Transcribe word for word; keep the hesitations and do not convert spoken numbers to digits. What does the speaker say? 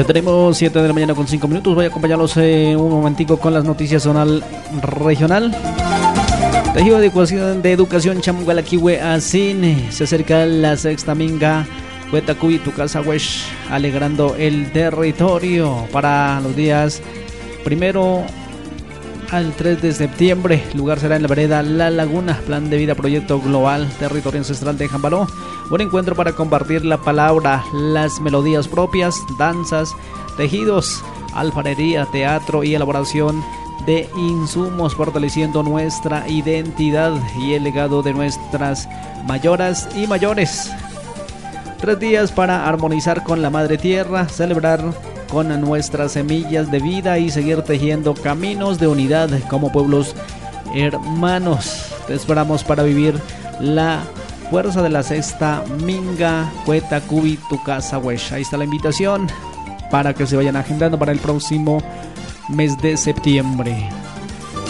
Ya tenemos siete de la mañana con cinco minutos. Voy a acompañarlos eh, un momentico con las noticias zonal regional. Tejido de educación, de educación Chamugalakihue Asin. Se acerca la sexta minga Huetacubi Tucasahuesh, alegrando el territorio para los días primero al tres de septiembre. El lugar será en la vereda La Laguna. Plan de vida, proyecto global, territorio ancestral de Jambaló. Un encuentro para compartir la palabra, las melodías propias, danzas, tejidos, alfarería, teatro y elaboración de insumos, fortaleciendo nuestra identidad y el legado de nuestras mayoras y mayores. Tres días para armonizar con la madre tierra, celebrar con nuestras semillas de vida y seguir tejiendo caminos de unidad como pueblos hermanos. Te esperamos para vivir la fuerza de la sexta minga Huetacubi Tucasahuesh. Ahí está la invitación para que se vayan agendando para el próximo mes de septiembre.